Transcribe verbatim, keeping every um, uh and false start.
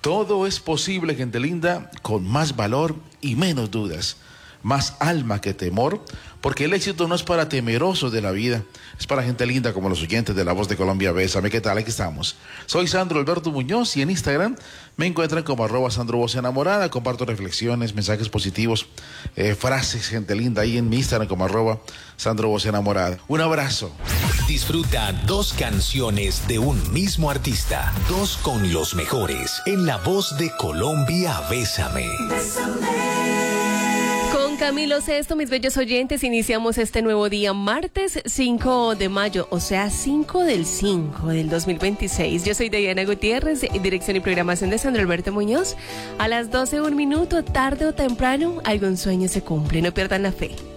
Todo es posible, gente linda, con más valor y menos dudas. Más alma que temor, porque el éxito no es para temerosos de la vida, es para gente linda como los oyentes de La Voz de Colombia. Bésame, ¿qué tal? Aquí estamos. Soy Sandro Alberto Muñoz y en Instagram me encuentran como arroba Sandro Voz Enamorada. Comparto reflexiones, mensajes positivos, eh, frases, gente linda, ahí en mi Instagram como arroba Sandro Voz Enamorada. Un abrazo. Disfruta dos canciones de un mismo artista, dos con los mejores, en La Voz de Colombia. Bésame. Bésame. Con Camilo Sesto, mis bellos oyentes, iniciamos este nuevo día, martes cinco de mayo, o sea, cinco del cinco del dos mil veintiséis. Yo soy Diana Gutiérrez, dirección y programación de Sandro Alberto Muñoz. A las doce, un minuto, tarde o temprano, algún sueño se cumple, no pierdan la fe.